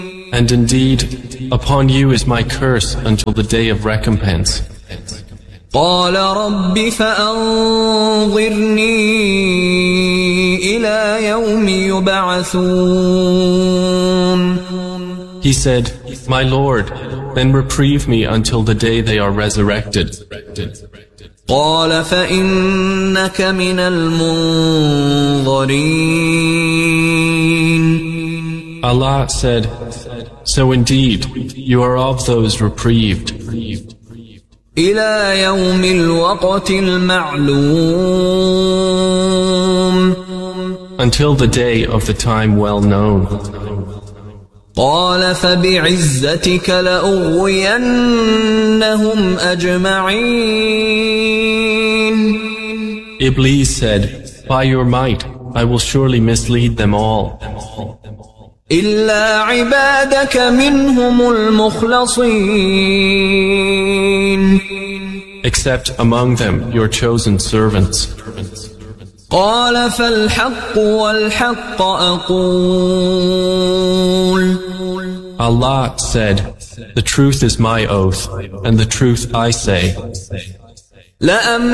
And indeed, upon you is my curse until the day of recompense. قال رب فأنظرني إلى يوم يبعثون. He said, My Lord, then reprieve me until the day they are resurrected. قال فإنك من المنظرين. Allah said, So indeed, you are of those reprieved. إلى يوم الوقت المعلوم. Until the day of the time well known. قال فبعزتك لأغوينهم أجمعين. Iblis said, By your might, I will surely mislead them all. إلا عبادك منهم المخلصين. Except among them your chosen servants. قال فالحق والحق أقول. Allah said, The truth is my oath, and the truth I say.